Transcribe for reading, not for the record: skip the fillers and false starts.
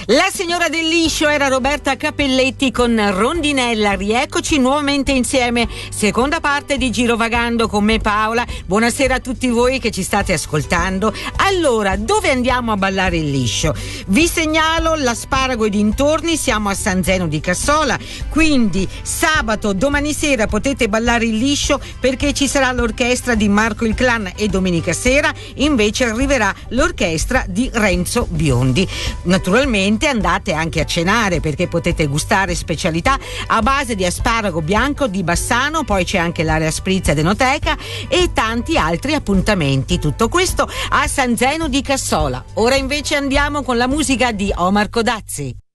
La signora del liscio era Roberta Cappelletti con Rondinella. Rieccoci nuovamente insieme, seconda parte di Girovagando con me Paola. Buonasera a tutti voi che ci state ascoltando. Allora, dove andiamo a ballare il liscio? Vi segnalo l'Asparago e dintorni, siamo a San Zeno di Cassola, quindi sabato, domani sera potete ballare il liscio perché ci sarà l'orchestra di Marco il Clan e domenica sera invece arriverà l'orchestra di Renzo Biondi. Naturalmente andate anche a cenare perché potete gustare specialità a base di asparago bianco di Bassano, poi c'è anche l'area spritz ed enoteca e tanti altri appuntamenti. Tutto questo a San Zeno di Cassola. Ora invece andiamo con la musica di Omar Codazzi.